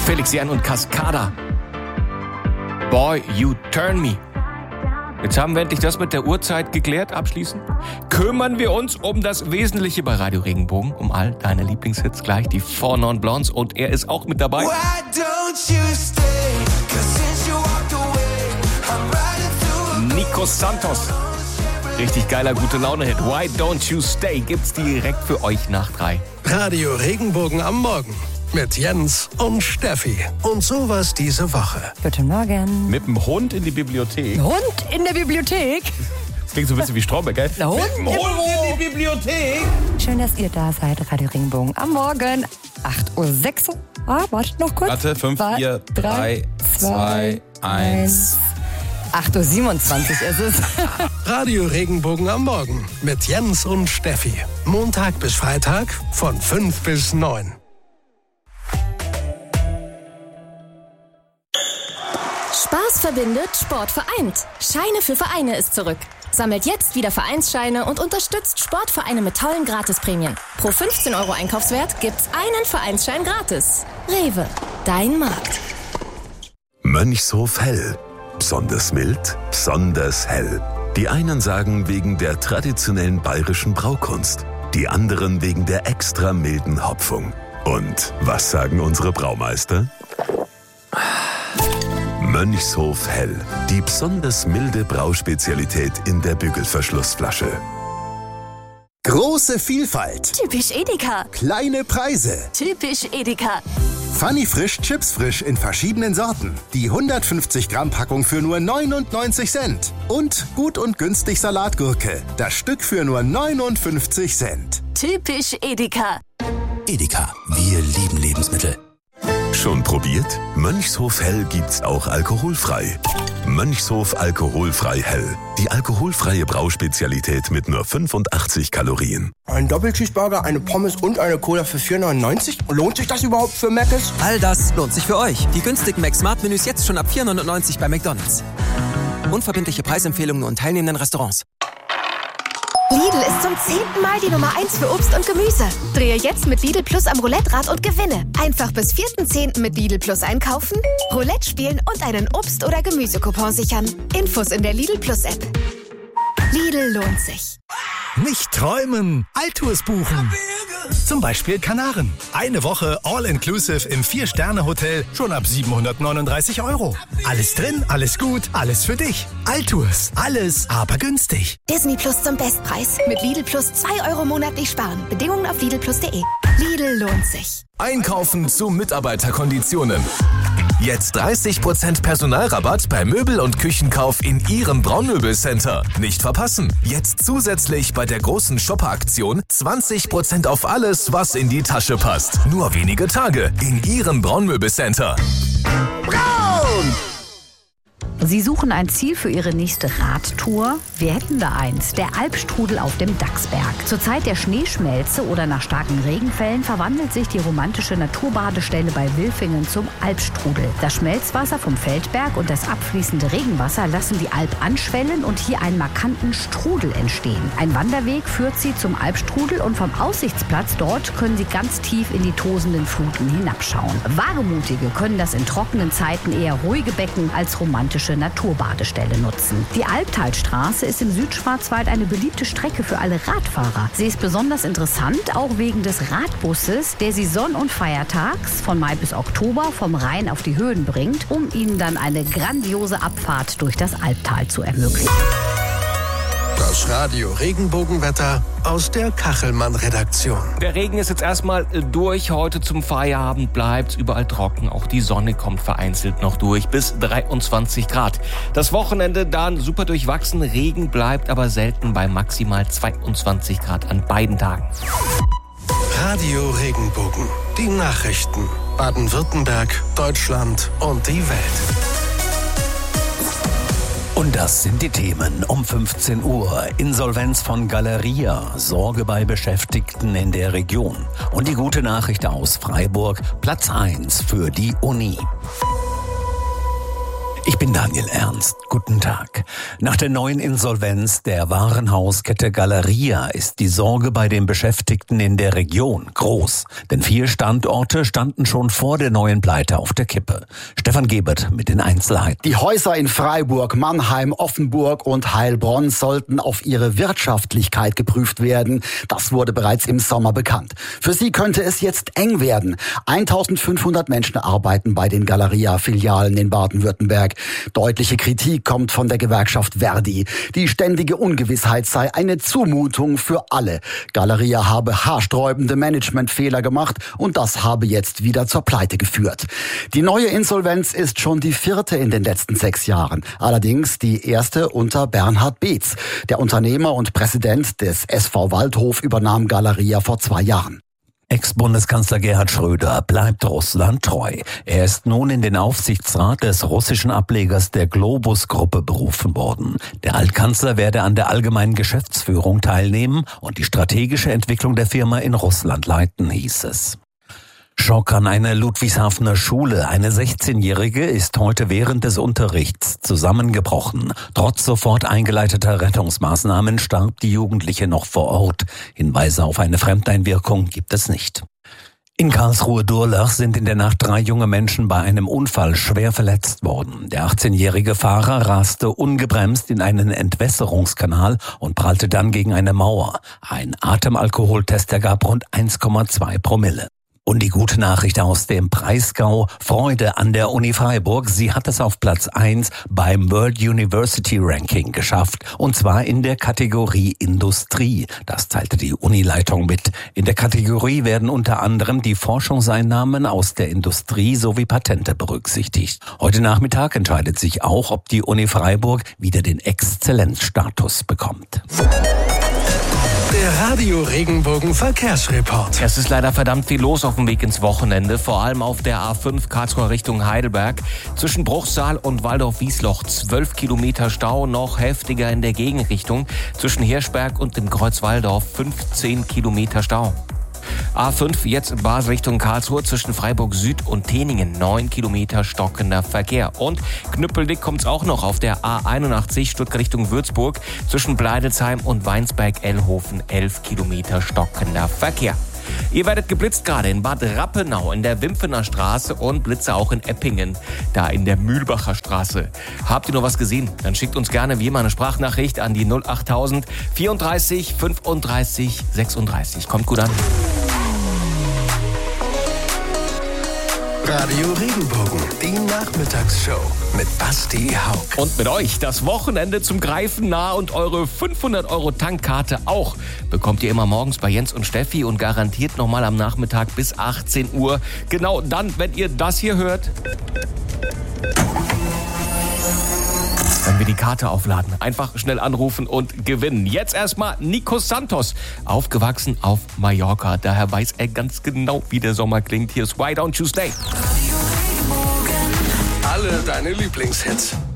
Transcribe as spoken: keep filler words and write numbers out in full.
Felix Jan und Cascada. Boy, you turn me. Jetzt haben wir endlich das mit der Uhrzeit geklärt, abschließend. Kümmern wir uns um das Wesentliche bei Radio Regenbogen, um all deine Lieblingshits gleich, die Four Non Blondes, und er ist auch mit dabei. Nico Santos. Richtig geiler Gute-Laune-Hit. Why Don't You Stay gibt's direkt für euch nach drei. Radio Regenbogen am Morgen mit Jens und Steffi. Und sowas diese Woche. Guten Morgen. Mit dem Hund in die Bibliothek. Hund in der Bibliothek? Das klingt so ein bisschen wie Stromberg, gell? Der Hund, Mit dem Hund in die Bibliothek. Schön, dass ihr da seid. Radio Regenbogen am Morgen. acht Uhr sechs. Ah, wartet noch kurz. Warte, fünf, vier, drei, zwei, eins. acht Uhr siebenundzwanzig ist es. Radio Regenbogen am Morgen mit Jens und Steffi. Montag bis Freitag von fünf bis neun. Spaß verbindet, Sport vereint. Scheine für Vereine ist zurück. Sammelt jetzt wieder Vereinsscheine und unterstützt Sportvereine mit tollen Gratisprämien. Pro fünfzehn Euro Einkaufswert gibt's einen Vereinsschein gratis. Rewe, dein Markt. Mönchshof Hell. Besonders mild, besonders hell. Die einen sagen wegen der traditionellen bayerischen Braukunst, die anderen wegen der extra milden Hopfung. Und was sagen unsere Braumeister? Mönchshof Hell, die besonders milde Brauspezialität in der Bügelverschlussflasche. Große Vielfalt. Typisch Edeka. Kleine Preise. Typisch Edeka. Funny Frisch Chips Frisch in verschiedenen Sorten. Die hundertfünfzig Gramm Packung für nur neunundneunzig Cent. Und gut und günstig Salatgurke. Das Stück für nur neunundfünfzig Cent. Typisch Edeka. Edeka, wir lieben Lebensmittel. Schon probiert? Mönchshof Hell gibt's auch alkoholfrei. Mönchshof Alkoholfrei Hell. Die alkoholfreie Brauspezialität mit nur fünfundachtzig Kalorien. Ein Doppelcheeseburger, eine Pommes und eine Cola für vier neunundneunzig? Lohnt sich das überhaupt für Mc's? All das lohnt sich für euch. Die günstigen Mac-Smart-Menüs jetzt schon ab vier neunundneunzig bei McDonald's. Unverbindliche Preisempfehlungen und teilnehmenden Restaurants. Lidl ist zum zehnten Mal die Nummer eins für Obst und Gemüse. Drehe jetzt mit Lidl Plus am Roulette-Rad und gewinne. Einfach bis vierten zehnten mit Lidl Plus einkaufen, Roulette spielen und einen Obst- oder Gemüsecoupon sichern. Infos in der Lidl Plus App. Lidl lohnt sich. Nicht träumen, Altours buchen. Zum Beispiel Kanaren. Eine Woche All-Inclusive im Vier-Sterne-Hotel schon ab siebenhundertneununddreißig Euro. Alles drin, alles gut, alles für dich. Altours, alles aber günstig. Disney Plus zum Bestpreis. Mit Lidl Plus zwei Euro monatlich sparen. Bedingungen auf lidl plus punkt de. Lidl lohnt sich. Einkaufen zu Mitarbeiterkonditionen. Jetzt dreißig Prozent Personalrabatt bei Möbel- und Küchenkauf in Ihrem Braunmöbelcenter. Nicht verpassen. Jetzt zusätzlich bei der großen Shopper-Aktion zwanzig Prozent auf alles, was in die Tasche passt. Nur wenige Tage in Ihrem Braunmöbelcenter. Braun! Sie suchen ein Ziel für Ihre nächste Radtour? Wir hätten da eins, der Alpstrudel auf dem Dachsberg. Zur Zeit der Schneeschmelze oder nach starken Regenfällen verwandelt sich die romantische Naturbadestelle bei Wilfingen zum Alpstrudel. Das Schmelzwasser vom Feldberg und das abfließende Regenwasser lassen die Alp anschwellen und hier einen markanten Strudel entstehen. Ein Wanderweg führt Sie zum Alpstrudel und vom Aussichtsplatz dort können Sie ganz tief in die tosenden Fluten hinabschauen. Wagemutige können das in trockenen Zeiten eher ruhige Becken als romantische Naturbadestelle nutzen. Die Albtalstraße ist im Südschwarzwald eine beliebte Strecke für alle Radfahrer. Sie ist besonders interessant, auch wegen des Radbusses, der sie sonn- und feiertags von Mai bis Oktober vom Rhein auf die Höhen bringt, um ihnen dann eine grandiose Abfahrt durch das Albtal zu ermöglichen. Das Radio Regenbogenwetter aus der Kachelmann-Redaktion. Der Regen ist jetzt erstmal durch. Heute zum Feierabend bleibt's überall trocken. Auch die Sonne kommt vereinzelt noch durch bis dreiundzwanzig Grad. Das Wochenende dann super durchwachsen. Regen bleibt aber selten bei maximal zweiundzwanzig Grad an beiden Tagen. Radio Regenbogen. Die Nachrichten. Baden-Württemberg, Deutschland und die Welt. Und das sind die Themen um fünfzehn Uhr. Insolvenz von Galeria, Sorge bei Beschäftigten in der Region. Und die gute Nachricht aus Freiburg, Platz eins für die Uni. Ich bin bin Daniel Ernst. Guten Tag. Nach der neuen Insolvenz der Warenhauskette Galeria ist die Sorge bei den Beschäftigten in der Region groß. Denn vier Standorte standen schon vor der neuen Pleite auf der Kippe. Stefan Gebert mit den Einzelheiten. Die Häuser in Freiburg, Mannheim, Offenburg und Heilbronn sollten auf ihre Wirtschaftlichkeit geprüft werden. Das wurde bereits im Sommer bekannt. Für sie könnte es jetzt eng werden. eintausendfünfhundert Menschen arbeiten bei den Galeria-Filialen in Baden-Württemberg. Deutliche Kritik kommt von der Gewerkschaft Verdi. Die ständige Ungewissheit sei eine Zumutung für alle. Galeria habe haarsträubende Managementfehler gemacht und das habe jetzt wieder zur Pleite geführt. Die neue Insolvenz ist schon die vierte in den letzten sechs Jahren. Allerdings die erste unter Bernhard Beetz. Der Unternehmer und Präsident des S V Waldhof übernahm Galeria vor zwei Jahren. Ex-Bundeskanzler Gerhard Schröder bleibt Russland treu. Er ist nun in den Aufsichtsrat des russischen Ablegers der Globus-Gruppe berufen worden. Der Altkanzler werde an der allgemeinen Geschäftsführung teilnehmen und die strategische Entwicklung der Firma in Russland leiten, hieß es. Schock an einer Ludwigshafener Schule. Eine sechzehnjährige ist heute während des Unterrichts zusammengebrochen. Trotz sofort eingeleiteter Rettungsmaßnahmen starb die Jugendliche noch vor Ort. Hinweise auf eine Fremdeinwirkung gibt es nicht. In Karlsruhe-Durlach sind in der Nacht drei junge Menschen bei einem Unfall schwer verletzt worden. Der achtzehnjährige Fahrer raste ungebremst in einen Entwässerungskanal und prallte dann gegen eine Mauer. Ein Atemalkoholtest ergab rund eins Komma zwei Promille. Und die gute Nachricht aus dem Breisgau: Freude an der Uni Freiburg. Sie hat es auf Platz eins beim World University Ranking geschafft. Und zwar in der Kategorie Industrie. Das teilte die Unileitung mit. In der Kategorie werden unter anderem die Forschungseinnahmen aus der Industrie sowie Patente berücksichtigt. Heute Nachmittag entscheidet sich auch, ob die Uni Freiburg wieder den Exzellenzstatus bekommt. Der Radio Regenbogen Verkehrsreport. Es ist leider verdammt viel los auf dem Weg ins Wochenende, vor allem auf der A fünf Karlsruhe Richtung Heidelberg. Zwischen Bruchsal und Waldorf-Wiesloch zwölf Kilometer Stau, noch heftiger in der Gegenrichtung. Zwischen Hirschberg und dem Kreuz Walldorf fünfzehn Kilometer Stau. A fünf jetzt Basel Richtung Karlsruhe zwischen Freiburg Süd und Teningen, neun Kilometer stockender Verkehr. Und knüppeldick kommt's auch noch auf der A einundachtzig Stuttgart Richtung Würzburg zwischen Bleidelsheim und Weinsberg-Ellhofen, elf Kilometer stockender Verkehr. Ihr werdet geblitzt gerade in Bad Rappenau in der Wimpfener Straße und Blitze auch in Eppingen, da in der Mühlbacher Straße. Habt ihr noch was gesehen? Dann schickt uns gerne wie immer eine Sprachnachricht an die null achttausend vierunddreißig fünfunddreißig sechsunddreißig. Kommt gut an. Radio Regenbogen, die Nachmittagsshow mit Basti Haug. Und mit euch das Wochenende zum Greifen nah und eure fünfhundert Euro Tankkarte auch. Bekommt ihr immer morgens bei Jens und Steffi und garantiert nochmal am Nachmittag bis achtzehn Uhr. Genau dann, wenn ihr das hier hört, wenn wir die Karte aufladen. Einfach schnell anrufen und gewinnen. Jetzt erstmal Nico Santos. Aufgewachsen auf Mallorca. Daher weiß er ganz genau, wie der Sommer klingt. Hier ist Why Don't You Stay. Alle deine Lieblingshits.